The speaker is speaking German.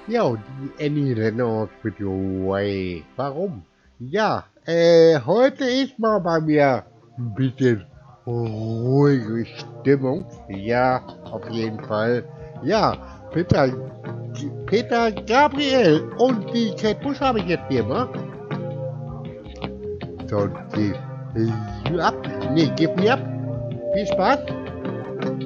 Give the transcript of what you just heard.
Ja, und die Annie Reynolds mit Way. Warum? Ja, heute ist mal bei mir ein bisschen ruhige Stimmung. Ja, auf jeden Fall. Ja, Peter, Peter Gabriel und die Kate Bush habe ich jetzt hier, ne? So, die, ab. Nee, gib mir ab. Viel Spaß.